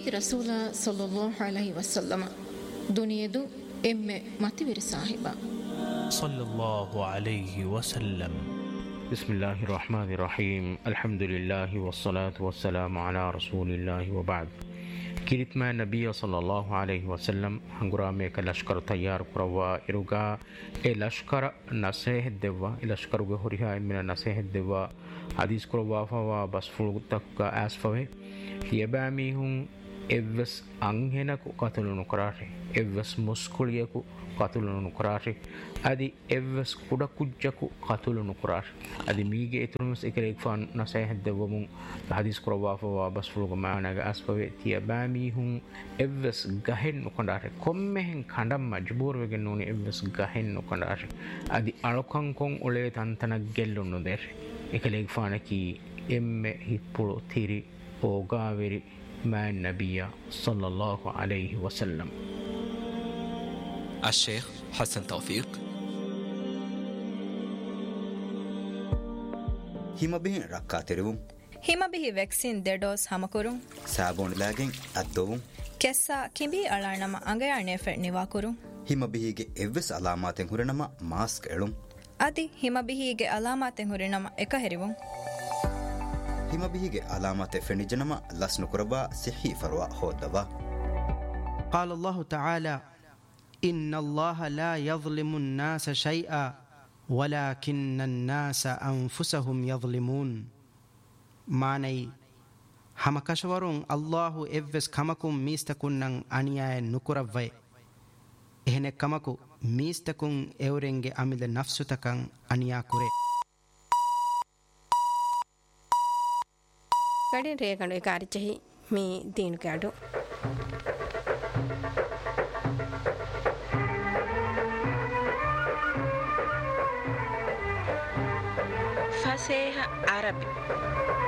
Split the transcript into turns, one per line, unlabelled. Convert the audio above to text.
ಪ್ರೀತಿ ರಸೂಲ ಸಲ್ಲಲ್ಲಾಹು ಅಲೈಹಿ ವಸಲ್ಲಮ ದುನಿಯದು ಎಮ್ಮೆ ಮತಿವಿರಿ ಸಾಹಿಬ
ಸಲ್ಲಲ್ಲಾಹು ಅಲೈಹಿ ವಸಲ್ಲಂ.
ಬಿಸ್ಮಿಲ್ಲಾಹಿರ್ ರಹ್ಮಾನಿರ್ ರಹೀಮ್. ಅಲ್ಹಮ್ದುಲಿಲ್ಲಾಹಿ ವಸ್ಸಲಾತು ವಸ್ಸಲಾಮು ಅಲಾ ರಸೂಲಿಲ್ಲಾಹಿ ವಬಾದ್. ಕಿರಿತ್ಮ ನಬಿಯ ಸಲ್ಲಲ್ಲಾಹು ಅಲೈಹಿ ವಸಲ್ಲಂ ಹಂಗುರಾಮೇಕ ಲಷ್ಕರ್ ತಯಾರು ಕುರವ್ವ ಇರುಗ ಎ ಲಷ್ಕರ ನಸೇಹದ್ದೆವ್ವ ಎ ಲಷ್ಕರುಗೆ ಹೊರಿಹ ಎಮ್ಮಿನ ನಸೇಹದ್ದೆವ್ವ ಹದೀಸ್ ಕುರವ್ವಾಫವ ಬಸ್ಫುಳುಗುತ್ತಕ್ಕ ಆಸ್ಫವೆ ಯಬಾಮೀಹುಂ ಎವ್ವೆಸ್ ಅಂಹೆನಕು ಕತುಲುನು ಕೊರಾಟೆ ಎವ್ವೆಸ್ ಮುಸ್ಕುಳಿಯಕು ಕತುಲುನು ಕೊರಾಟೆ ಅದಿ ಎವ್ವೆಸ್ ಕುಡಕುಜ್ಜಕು ಕತುಲುನು ಕೊರಾಟೆ ಅದಿ ಮೀಗೆ ಎತುರುಮಸ್ ಎಕಲೇಗ್ಫಾನ್ ನಸೇಹದ್ದೆವ್ವಮುಂ ಹದೀಸ್ ಕುರವ್ವಾಫವ ಬಸ್ಫುಳುಗ ಮಾನಗ ಆಸ್ಫವೆ ಯಬಾಮೀಹುಂ ಎವ್ವೆಸ್ ಗಹೆನ್ನು ಕೊಂಡಾಟೆ ಕೊಮ್ಮೆಹೆನ್ ಕಂಡಂ ಮಜ್ಬೂರ್ವೆಗೆನ್ ನೂನಿ ಎವ್ವೆಸ್ ಗಹೆನ್ನು ಕೊಂಡಾಟೆ ಅದಿ ಅಳುಕಂಕೊಂ ಒಳೆ ತಂತನ ಗೆಲ್ಲುನ್ನು ದೇರೆ ಎಕಲೇಗ್ಫಾನಕಿ ಎಮ್ಮೆ ಹಿಪ್ಪುಳು ತಿರಿ ಓಗಾವೆರಿ مع النبي صلى الله عليه وسلم.
الشيخ حسن توفيق.
ಹಿಮಬಿಹಿ ರಕ್ಕಾತಿರುವು
ಹಿಮಬಿಹಿ ವ್ಯಾಕ್ಸಿನ್ ದೆಡೋಸ್ ಹಮಕುರು
ಸಾಬೂನ್ ಅದ್ದವು
ಕೆಸ್ಸಾ ಕಿಂಬಿ ಅಳಾಣಮ ಅಂಗಯಾಣೆ ಫೆ ನಿವಾಕುರು
ಹಿಮಬಿಹಿಗೆ ಎವ್ವೆಸ್ ಅಲಾಮಾತೆನ್ ಹುರಿನಮ ಮಾಸ್ಕ್ ಎಳುಂ
ಅದಿ ಹಿಮಬಿಹಿಗೆ ಅಲಾಮಾತೆನ್ ಹುರಿನಮ ಎಕ ಹೆರಿವು
ಹಿಮಬಿಹಿಗೆ ಅಲಾಮತೆ ಫೆನಿಜನಮ ಲಸ್ನು ಕುರಬಾ ಸಿಹಿ ಫರ್ವಾ ಹೋದವ.
قال الله تعالى إن الله لا يظلم الناس شيئا ولكن الناس أنفسهم يظلمون. معني هم كشورون الله إفس كمكم ميستكونن أنياء نكرفوي إهن كمكو ميستكون إورنج أمل نفستكن أنياء كوري
ಗಡಿನ ರೇಗಂಡು ಕಾರಿಚಹಿ ಮೀ ದೀನು ಕ್ಯಾಡು ಫಸೇಹ ಅರಬಿ